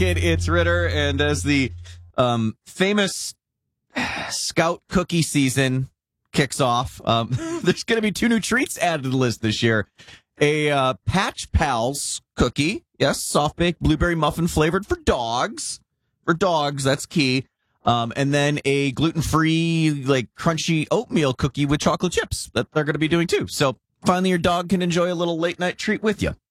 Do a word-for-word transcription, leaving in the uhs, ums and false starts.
It, it's Ritter, and as the um, famous Scout cookie season kicks off, um, there's going to be two new treats added to the list this year. A uh, Patch Pals cookie, yes, soft-baked blueberry muffin flavored for dogs. For dogs, that's key. Um, and then a gluten-free, like, crunchy oatmeal cookie with chocolate chips that they're going to be doing, too. So finally your dog can enjoy a little late-night treat with you.